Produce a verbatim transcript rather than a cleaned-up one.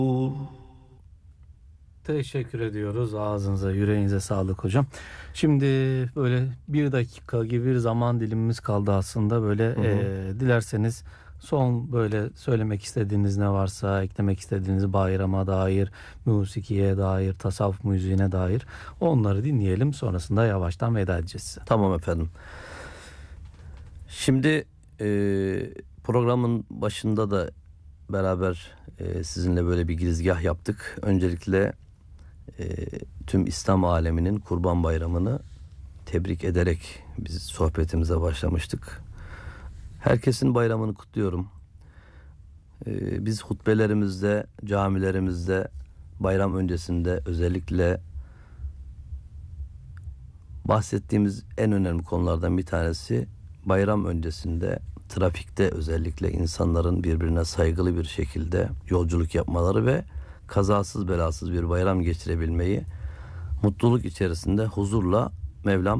Teşekkür ediyoruz. Ağzınıza, yüreğinize sağlık hocam. Şimdi böyle bir dakika gibi bir zaman dilimimiz kaldı aslında. Böyle Hı hı. eee, dilerseniz son böyle söylemek istediğiniz ne varsa, eklemek istediğiniz bayrama dair, musikiye dair, tasavvuf müziğine dair onları dinleyelim. Sonrasında yavaştan veda edeceğiz size. Tamam efendim. Şimdi e, programın başında da beraber e, sizinle böyle bir girizgah yaptık. Öncelikle e, tüm İslam aleminin Kurban Bayramı'nı tebrik ederek biz sohbetimize başlamıştık. Herkesin bayramını kutluyorum. E, biz hutbelerimizde, camilerimizde bayram öncesinde özellikle bahsettiğimiz en önemli konulardan bir tanesi bayram öncesinde trafikte özellikle insanların birbirine saygılı bir şekilde yolculuk yapmaları ve kazasız belasız bir bayram geçirebilmeyi, mutluluk içerisinde huzurla Mevlam